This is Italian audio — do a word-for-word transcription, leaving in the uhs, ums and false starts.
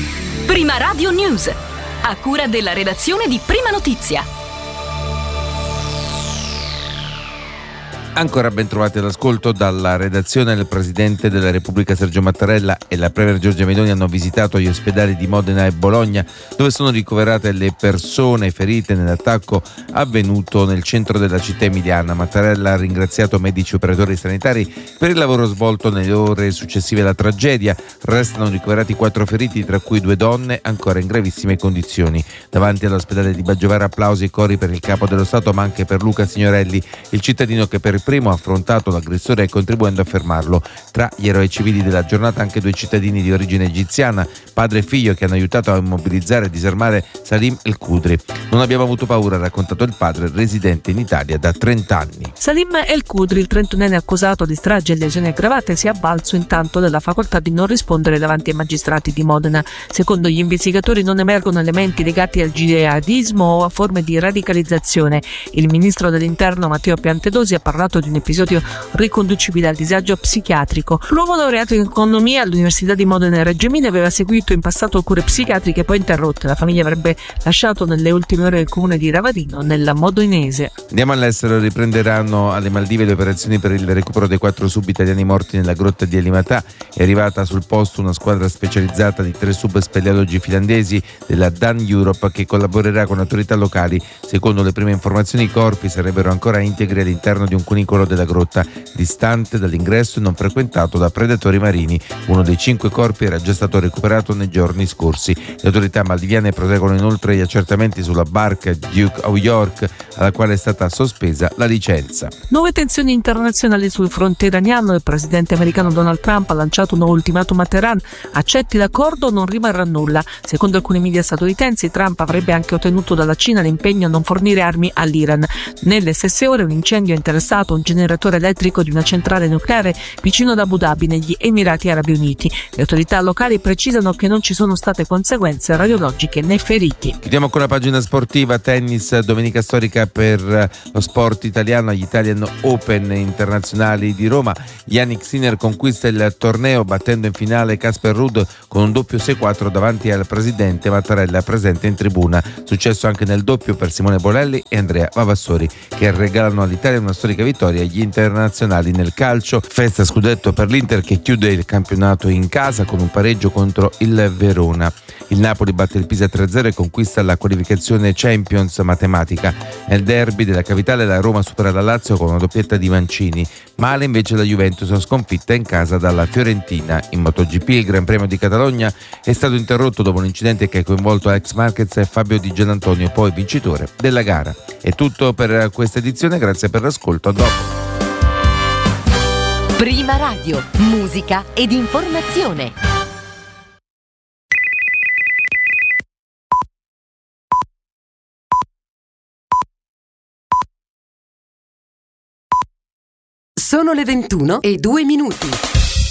Prima Radio News, a cura della redazione di Prima Notizia. Ancora ben trovati all'ascolto dalla redazione. Il Presidente della Repubblica Sergio Mattarella e la Premier Giorgia Meloni hanno visitato gli ospedali di Modena e Bologna, dove sono ricoverate le persone ferite nell'attacco avvenuto nel centro della città emiliana. Mattarella ha ringraziato medici e operatori sanitari per il lavoro svolto nelle ore successive alla tragedia. Restano ricoverati quattro feriti, tra cui due donne ancora in gravissime condizioni. Davanti all'ospedale di Baggiovara applausi e cori per il Capo dello Stato, ma anche per Luca Signorelli, il cittadino che per primo ha affrontato l'aggressore contribuendo a fermarlo. Tra gli eroi civili della giornata anche due cittadini di origine egiziana, padre e figlio, che hanno aiutato a immobilizzare e disarmare Salim El Khudri. Non abbiamo avuto paura, ha raccontato il padre, residente in Italia da trenta anni. Salim El Khudri, il trentunenne accusato di strage e lesioni aggravate, si è avvalso intanto della facoltà di non rispondere davanti ai magistrati di Modena. Secondo gli investigatori non emergono elementi legati al jihadismo o a forme di radicalizzazione. Il ministro dell'Interno Matteo Piantedosi ha parlato di un episodio riconducibile al disagio psichiatrico. L'uomo laureato in economia all'Università di Modena e Reggio Emilia aveva seguito in passato cure psichiatriche poi interrotte. La famiglia avrebbe lasciato nelle ultime ore il comune di Ravadino, nella modenese. Andiamo all'estero. Riprenderanno alle Maldive le operazioni per il recupero dei quattro sub italiani morti nella grotta di Alimatà. È arrivata sul posto una squadra specializzata di tre sub speleologi finlandesi della Dan Europe che collaborerà con autorità locali. Secondo le prime informazioni, i corpi sarebbero ancora integri all'interno di un cunicolo della grotta, distante dall'ingresso e non frequentato da predatori marini. Uno dei cinque corpi era già stato recuperato nei giorni scorsi. Le autorità maldiviane proseguono inoltre gli accertamenti sulla barca Duke of York, alla quale è stata sospesa la licenza. Nuove tensioni internazionali sul fronte iraniano. Il presidente americano Donald Trump ha lanciato un ultimatum a Teheran: accetti l'accordo o non rimarrà nulla. Secondo alcuni media statunitensi, Trump avrebbe anche ottenuto dalla Cina l'impegno a non fornire armi all'Iran. Nelle stesse ore un incendio ha interessato un generatore elettrico di una centrale nucleare vicino ad Abu Dhabi, negli Emirati Arabi Uniti. Le autorità locali precisano che non ci sono state conseguenze radiologiche né feriti. Chiudiamo con la pagina sportiva. Tennis, domenica storica per lo sport italiano agli Italian Open internazionali di Roma. Jannik Sinner conquista il torneo battendo in finale Casper Ruud con un doppio sei quattro davanti al presidente Mattarella presente in tribuna. Successo anche nel doppio per Simone Bolelli e Andrea Vavassori, che regalano all'Italia una storica vittoria agli internazionali nel calcio. Festa scudetto per l'Inter, che chiude il campionato in casa con un pareggio contro il Verona. Il Napoli batte il Pisa tre a zero e conquista la qualificazione Champions matematica. Nel derby della capitale la Roma supera la Lazio con una doppietta di Mancini. Male invece la Juventus, sconfitta in casa dalla Fiorentina. In MotoGP il Gran Premio di Catalogna è stato interrotto dopo un incidente che ha coinvolto Alex Marquez e Fabio Di Gianantonio, poi vincitore della gara. È tutto per questa edizione, grazie per l'ascolto, a dopo. Prima Radio, musica ed informazione. Sono le ventuno e due minuti.